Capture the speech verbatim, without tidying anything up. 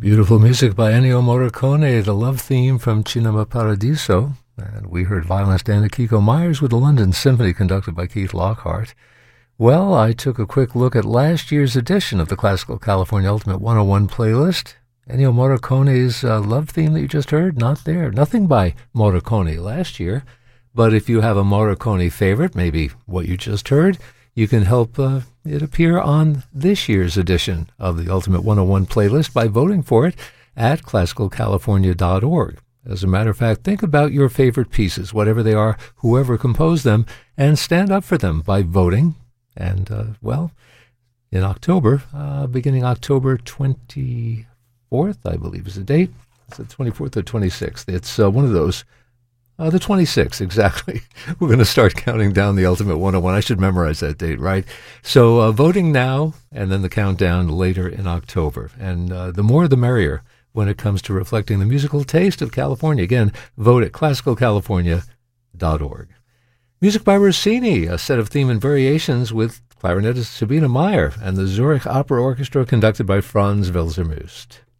Beautiful music by Ennio Morricone, the love theme from Cinema Paradiso. And we heard violinist Anna Kiko Myers with the London Symphony conducted by Keith Lockhart. Well, I took a quick look at last year's edition of the Classical California Ultimate one oh one playlist. Ennio Morricone's uh, love theme that you just heard, not there. Nothing by Morricone last year. But if you have a Morricone favorite, maybe what you just heard, you can help uh, it appear on this year's edition of the Ultimate one oh one playlist by voting for it at classical california dot org. As a matter of fact, think about your favorite pieces, whatever they are, whoever composed them, and stand up for them by voting. And, uh, well, in October, uh, beginning October twenty-fourth, I believe is the date. Is it twenty-fourth or twenty-sixth? It's uh, one of those. Uh, the twenty-sixth, exactly. We're going to start counting down the Ultimate one oh one. I should memorize that date, right? So uh, voting now, and then the countdown later in October. And uh, the more the merrier when it comes to reflecting the musical taste of California. Again, vote at classical california dot org. Music by Rossini, a set of theme and variations with clarinetist Sabina Meyer and the Zurich Opera Orchestra conducted by Franz Welser-Möst.